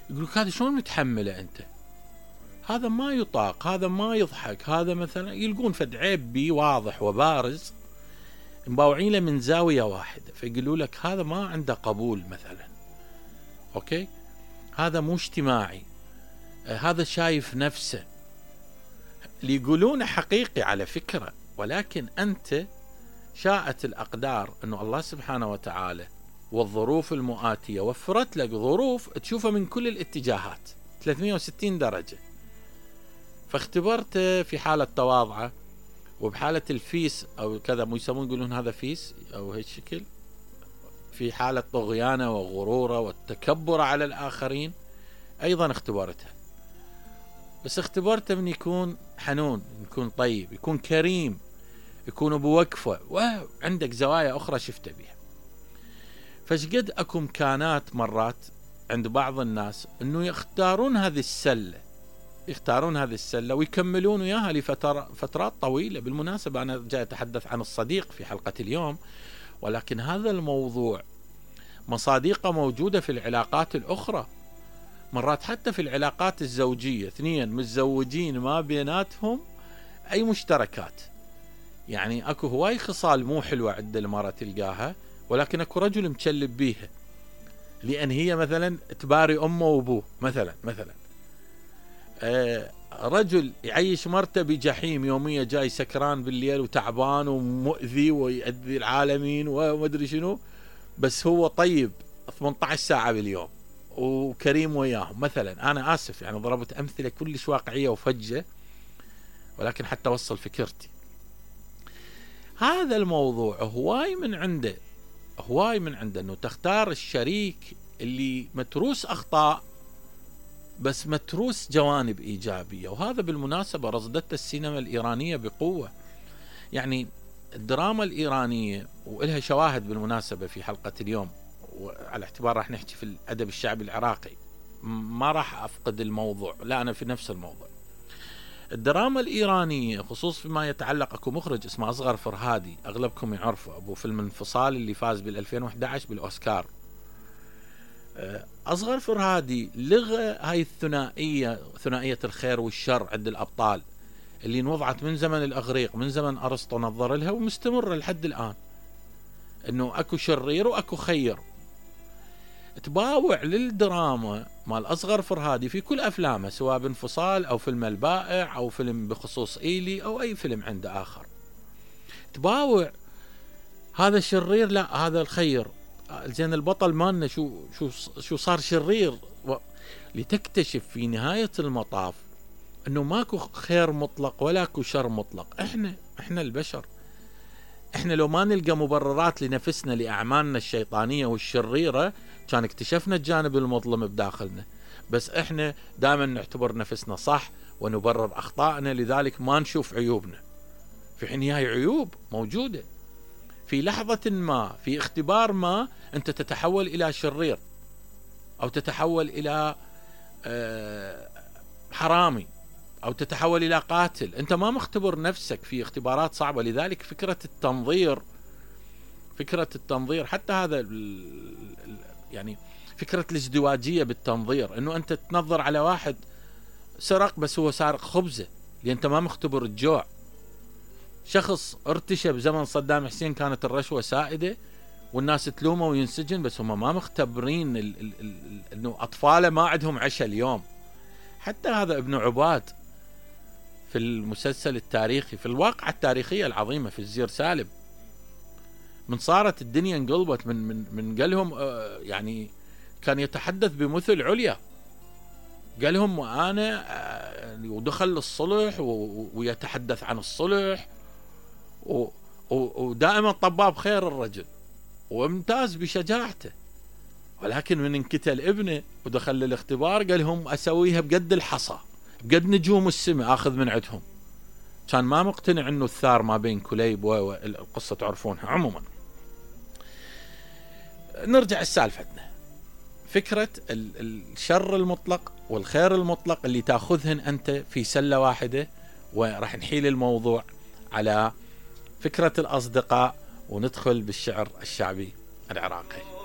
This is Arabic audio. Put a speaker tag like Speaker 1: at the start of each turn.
Speaker 1: يقولك هذا شلون متحمله انت؟ هذا ما يطاق، هذا ما يضحك، هذا مثلا يلقون فد عيب بي واضح وبارز مباوعين له من زاويه واحده، فيقولوا لك هذا ما عنده قبول مثلا، اوكي، هذا مو اجتماعي، هذا شايف نفسه. اللي يقولونه حقيقي على فكره، ولكن انت شاءت الأقدار أنه الله سبحانه وتعالى والظروف المؤاتية وفرت لك ظروف تشوفها من كل الاتجاهات 360 درجة، فاختبرت في حالة تواضعه وبحالة الفيس أو كذا، مو يسمون يقولون هذا فيس أو هيك شكل، في حالة طغيانه وغروره والتكبر على الآخرين أيضا اختبرتها. بس اختبرته من يكون حنون، يكون طيب، يكون كريم، يكون بوقفه، وعندك زوايا أخرى شفت بها. فشقد أكو إمكانات مرات عند بعض الناس أنه يختارون هذه السلة ويكملون وياها لفترات طويلة. بالمناسبة أنا جاي أتحدث عن الصديق في حلقة اليوم، ولكن هذا الموضوع مصادقة موجودة في العلاقات الأخرى، مرات حتى في العلاقات الزوجية، اثنين متزوجين ما بيناتهم أي مشتركات، يعني اكو هواي خصال مو حلوة عند المرأة تلقاها، ولكن اكو رجل متشلب بيها لان هي مثلا تباري امه وابوه مثلا رجل يعيش مرته بجحيم يومية، جاي سكران بالليل وتعبان ومؤذي ويؤذي العالمين ومدري شنو، بس هو طيب 18 ساعة باليوم وكريم وياهم مثلا. انا اسف يعني ضربت امثلة كلش واقعية وفجة، ولكن حتى اوصل فكرتي. هذا الموضوع هواي من عنده انه تختار الشريك اللي متروس اخطاء بس متروس جوانب ايجابية. وهذا بالمناسبة رصدته السينما الايرانية بقوة، يعني الدراما الايرانية ولها شواهد بالمناسبة في حلقة اليوم، وعلى اعتبار راح نحكي في الادب الشعبي العراقي ما راح افقد الموضوع، لا انا في نفس الموضوع. الدراما الإيرانية خصوص فيما يتعلق، اكو مخرج اسمه أصغر فرهادي، أغلبكم يعرفه، أبو فيلم انفصال اللي فاز بال2011 بالأوسكار. أصغر فرهادي لغى هاي الثنائية، ثنائية الخير والشر عند الأبطال اللي انوضعت من زمن الأغريق، من زمن أرسطو نظر لها ومستمرة لحد الآن، إنه أكو شرير وأكو خير. تباوع للدراما مال أصغر فرهادي في كل أفلامه، سواء بانفصال أو فيلم البائع أو فيلم بخصوص إيلي أو أي فيلم عنده آخر، تباوع هذا الشرير لا هذا الخير، زين البطل مالنا شو صار شرير، لتكتشف في نهاية المطاف أنه ماكو خير مطلق ولا كو شر مطلق. إحنا البشر، إحنا لو ما نلقى مبررات لنفسنا لأعمالنا الشيطانية والشريرة كان اكتشفنا الجانب المظلم بداخلنا، بس إحنا دائما نعتبر نفسنا صح ونبرر أخطائنا، لذلك ما نشوف عيوبنا، في حين هاي عيوب موجودة. في لحظة ما في اختبار ما أنت تتحول إلى شرير أو تتحول إلى حرامي أو تتحول إلى قاتل، أنت ما مختبر نفسك في اختبارات صعبة. لذلك فكرة التنظير حتى هذا يعني فكرة الازدواجية بالتنظير، أنه أنت تنظر على واحد سرق بس هو سارق خبزة لأن أنت ما مختبر الجوع. شخص ارتشى بزمن صدام حسين كانت الرشوة سائدة والناس تلومه وينسجن، بس هم ما مختبرين أنه أطفاله ما عندهم عشاء اليوم. حتى هذا ابن عباد في المسلسل التاريخي، في الواقعة التاريخية العظيمة في الزير سالم، من صارت الدنيا انقلبت من قالهم يعني كان يتحدث بمثل عليا، قالهم أنا ودخل الصلح ويتحدث عن الصلح ودائما طباب خير الرجل وامتاز بشجاعته، ولكن من انقتل ابنه ودخل للاختبار قال هم أسويها بقد الحصى بقد نجوم السماء أخذ من عندهم. كان ما مقتنع أنه الثار ما بين كليب والقصة تعرفونها. عموما نرجع لسالفتنا، فكرة الشر المطلق والخير المطلق اللي تأخذهن أنت في سلة واحدة، وراح نحيل الموضوع على فكرة الأصدقاء وندخل بالشعر الشعبي العراقي.